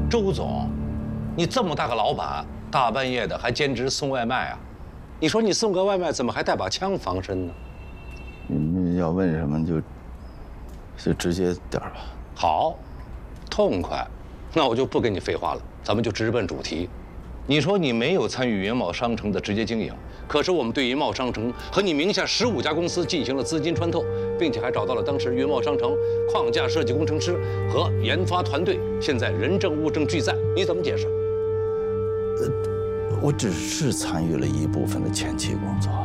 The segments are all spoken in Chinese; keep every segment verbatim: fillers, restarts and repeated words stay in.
周总，你这么大个老板，大半夜的还兼职送外卖啊？你说你送个外卖怎么还带把枪防身呢？ 你们要问什么就就直接点吧。 好，痛快，那我就不跟你废话了，咱们就直奔主题。你说你没有参与云茂商城的直接经营，可是我们对云茂商城和你名下十五家公司进行了资金穿透，并且还找到了当时云茂商城框架设计工程师和研发团队，现在人证物证俱在，你怎么解释？ 呃，我只是参与了一部分的前期工作，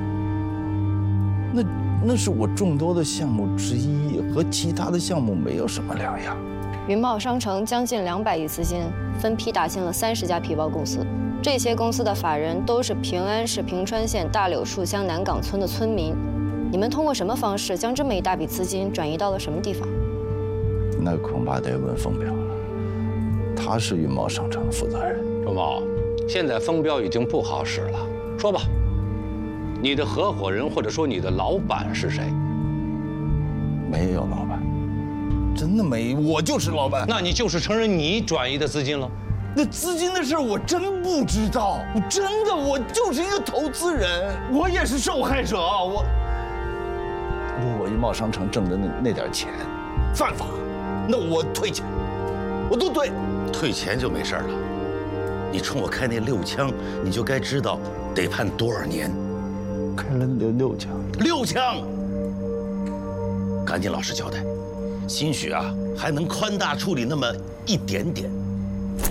那那是我众多的项目之一，和其他的项目没有什么两样。 云茂商城将近两百亿资金，分批打进了三十家皮包公司。这些公司的法人都是平安市平川县大柳树乡南岗村的村民。你们通过什么方式将这么一大笔资金转移到了什么地方？ 那恐怕得问风彪了，他是云茂商城的负责人。 周茂，现在风彪已经不好使了，说吧，你的合伙人或者说你的老板是谁？ 没有老板。真的没，我就是老板。 那你就是承认你转移的资金了？ 那资金的事我真不知道，我真的我就是一个投资人，我也是受害者。我如果云茂商城挣的那那点钱犯法，那我退钱，我都退。 退钱就没事了，你冲我开那六枪，你就该知道得判多少年。 开了六六枪， 六枪，赶紧老实交代。兴许啊，还能宽大处理那么一点点。